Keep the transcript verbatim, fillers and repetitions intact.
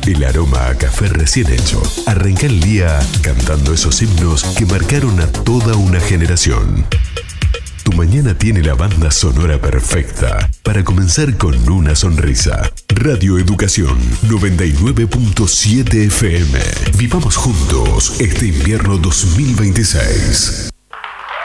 El aroma a café recién hecho. Arranca el día cantando esos himnos que marcaron a toda una generación. Tu mañana tiene la banda sonora perfecta para comenzar con una sonrisa. Radio Educación noventa y nueve punto siete F M. Vivamos juntos este invierno dos mil veintiséis.